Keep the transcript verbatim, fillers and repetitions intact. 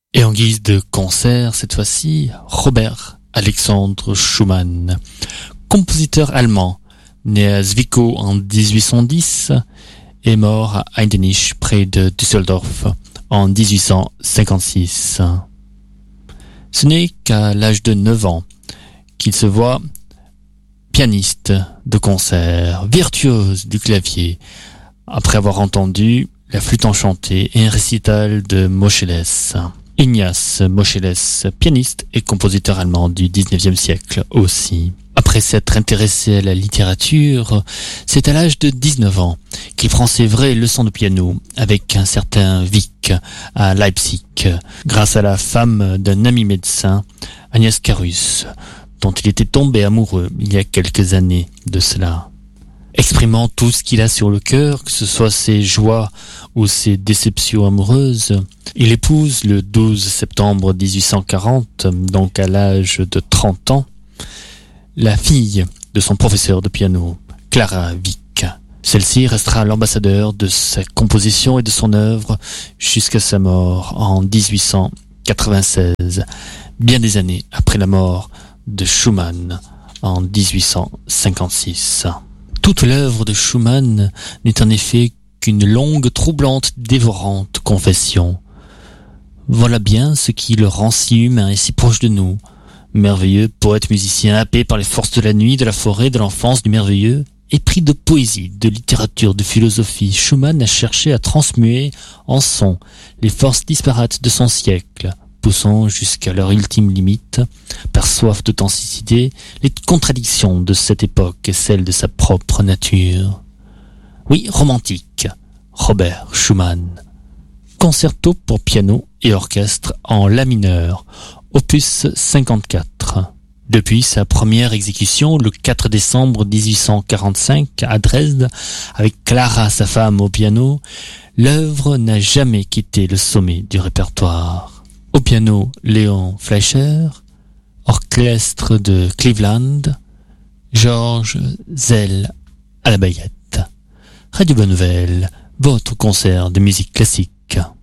Et en guise de concert, cette fois-ci, Robert Alexandre Schumann, compositeur allemand, né à Zwickau en dix-huit cent dix, est mort à Heidenich, près de Düsseldorf, en dix-huit cent cinquante-six. Ce n'est qu'à l'âge de neuf ans qu'il se voit pianiste de concert, virtuose du clavier, après avoir entendu la flûte enchantée et un récital de Moscheles. Ignaz Moscheles, pianiste et compositeur allemand du dix-neuvième siècle aussi. Après s'être intéressé à la littérature, c'est à l'âge de dix-neuf ans qu'il prend ses vraies leçons de piano avec un certain Wieck à Leipzig, grâce à la femme d'un ami médecin, Agnès Carus, dont il était tombé amoureux il y a quelques années de cela. Exprimant tout ce qu'il a sur le cœur, que ce soit ses joies ou ses déceptions amoureuses, il épouse le douze septembre dix-huit cent quarante, donc à l'âge de trente ans, la fille de son professeur de piano, Clara Wieck. Celle-ci restera l'ambassadeur de sa composition et de son œuvre jusqu'à sa mort en dix-huit cent quatre-vingt-seize, bien des années après la mort de Schumann en dix-huit cent cinquante-six. Toute l'œuvre de Schumann n'est en effet qu'une longue, troublante, dévorante confession. Voilà bien ce qui le rend si humain et si proche de nous. Merveilleux poète musicien, happé par les forces de la nuit, de la forêt, de l'enfance, du merveilleux, épris de poésie, de littérature, de philosophie, Schumann a cherché à transmuer en son les forces disparates de son siècle, poussant jusqu'à leur ultime limite, par soif d'authenticité, les contradictions de cette époque et celles de sa propre nature. Oui, romantique, Robert Schumann. Concerto pour piano et orchestre en la mineur, opus cinquante-quatre. Depuis sa première exécution, le quatre décembre dix-huit cent quarante-cinq, à Dresde, avec Clara, sa femme, au piano, l'œuvre n'a jamais quitté le sommet du répertoire. Au piano, Léon Fleischer, orchestre de Cleveland, Georges Zell à la baguette. Radio Bonne Nouvelle, votre concert de musique classique.